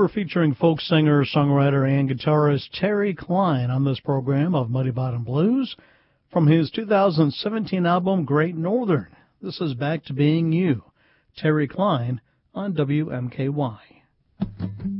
we're featuring folk singer, songwriter, and guitarist Terry Klein on this program of Muddy Bottom Blues from his 2017 album Great Northern. This is Back to Being You. Terry Klein on WMKY.